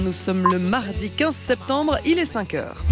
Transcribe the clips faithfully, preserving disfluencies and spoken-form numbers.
Nous sommes le mardi quinze septembre, il est cinq heures.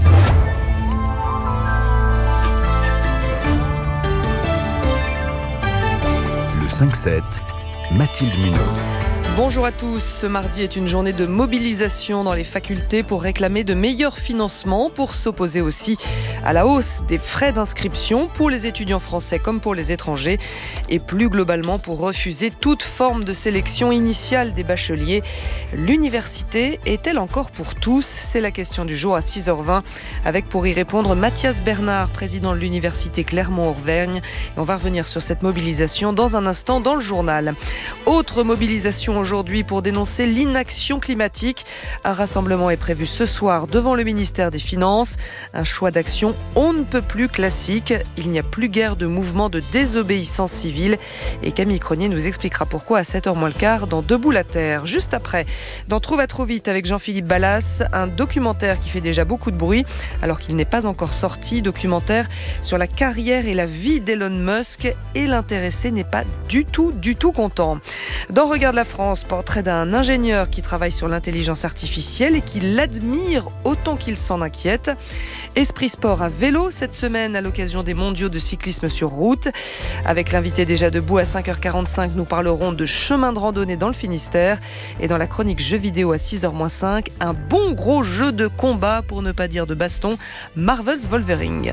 Le cinq sept, Mathilde Munoz. Bonjour à tous. Ce mardi est une journée de mobilisation dans les facultés pour réclamer de meilleurs financements, pour s'opposer aussi à la hausse des frais d'inscription pour les étudiants français comme pour les étrangers et plus globalement pour refuser toute forme de sélection initiale des bacheliers. L'université est-elle encore pour tous ? C'est la question du jour à six heures vingt avec pour y répondre Mathias Bernard, président de l'université Clermont-Auvergne. Et on va revenir sur cette mobilisation dans un instant dans le journal. Autre mobilisation aujourd'hui pour dénoncer l'inaction climatique. Un rassemblement est prévu ce soir devant le ministère des Finances. Un choix d'action on ne peut plus classique. Il n'y a plus guère de mouvement de désobéissance civile. Et Camille Cronier nous expliquera pourquoi à sept heures moins le quart dans Debout la Terre. Juste après, dans Trouve à trop vite avec Jean-Philippe Ballas, un documentaire qui fait déjà beaucoup de bruit alors qu'il n'est pas encore sorti. Documentaire sur la carrière et la vie d'Elon Musk et l'intéressé n'est pas du tout, du tout content. Dans Regarde la France, portrait d'un ingénieur qui travaille sur l'intelligence artificielle et qui l'admire autant qu'il s'en inquiète. Esprit sport à vélo cette semaine à l'occasion des mondiaux de cyclisme sur route. Avec l'invité déjà debout à cinq heures quarante-cinq, nous parlerons de chemin de randonnée dans le Finistère. Et dans la chronique jeux vidéo à six heures moins cinq, un bon gros jeu de combat, pour ne pas dire de baston, Marvel's Wolverine.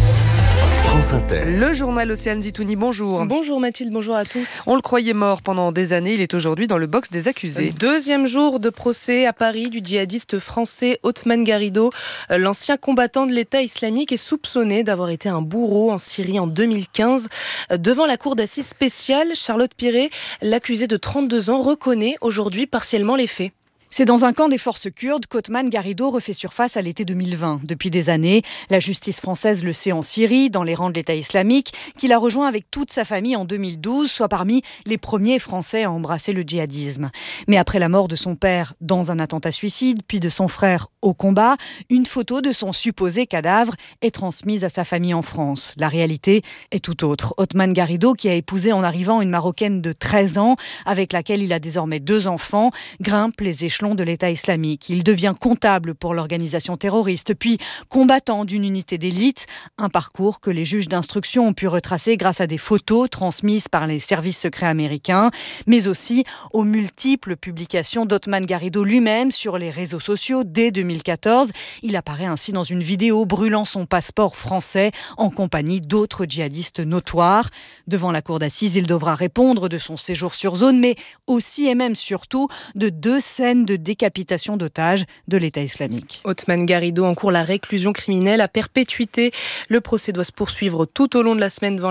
France Inter. Le journal Océane Zitouni, bonjour. Bonjour Mathilde, bonjour à tous. On le croyait mort pendant des années, il est aujourd'hui dans le box des accusés. Deuxième jour de procès à Paris du djihadiste français Othman Garrido. L'ancien combattant de l'État islamique est soupçonné d'avoir été un bourreau en Syrie en deux mille quinze. Devant la cour d'assises spéciale, Charlotte Piret, l'accusé de trente-deux ans, reconnaît aujourd'hui partiellement les faits. C'est dans un camp des forces kurdes qu'Othman Garrido refait surface à l'été deux mille vingt. Depuis des années, la justice française le sait en Syrie, dans les rangs de l'État islamique, qu'il a rejoint avec toute sa famille en deux mille douze, soit parmi les premiers Français à embrasser le djihadisme. Mais après la mort de son père dans un attentat suicide, puis de son frère au combat, une photo de son supposé cadavre est transmise à sa famille en France. La réalité est tout autre. Othman Garrido, qui a épousé en arrivant une Marocaine de treize ans, avec laquelle il a désormais deux enfants, grimpe les échelons de l'État islamique. Il devient comptable pour l'organisation terroriste, puis combattant d'une unité d'élite, un parcours que les juges d'instruction ont pu retracer grâce à des photos transmises par les services secrets américains, mais aussi aux multiples publications d'Othman Garrido lui-même sur les réseaux sociaux dès deux mille quatorze. Il apparaît ainsi dans une vidéo brûlant son passeport français en compagnie d'autres djihadistes notoires. Devant la cour d'assises, il devra répondre de son séjour sur zone, mais aussi et même surtout de deux scènes de de décapitation d'otages de l'État islamique. Othman Garrido encourt la réclusion criminelle à perpétuité. Le procès doit se poursuivre tout au long de la semaine devant